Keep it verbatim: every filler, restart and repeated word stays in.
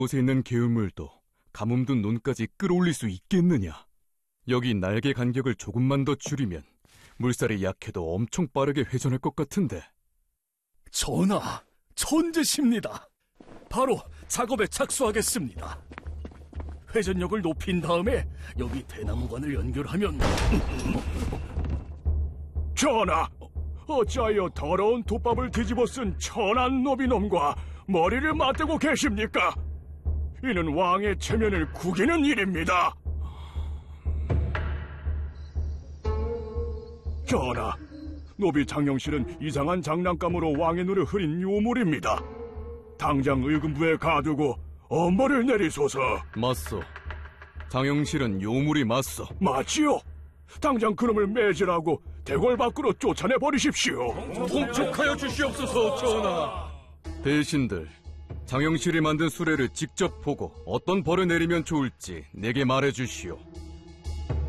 곳에 있는 개울물도 가뭄 든 논까지 끌어올릴 수 있겠느냐? 여기 날개 간격을 조금만 더 줄이면 물살이 약해도 엄청 빠르게 회전할 것 같은데. 전하, 천재십니다. 바로 작업에 착수하겠습니다. 회전력을 높인 다음에 여기 대나무관을 연결하면... 전하, 어찌하여 더러운 톱밥을 뒤집어 쓴 천한 노비놈과 머리를 맞대고 계십니까? 이는 왕의 체면을 구기는 일입니다. 전하, 노비 장영실은 이상한 장난감으로 왕의 눈을 흐린 요물입니다. 당장 의금부에 가두고 엄벌을 내리소서. 맞소. 장영실은 요물이 맞소. 맞지요? 당장 그놈을 매질하고 대궐 밖으로 쫓아내버리십시오. 통촉하여 주시옵소서, 전하. 대신들, 장영실이 만든 수레를 직접 보고 어떤 벌을 내리면 좋을지 내게 말해주시오.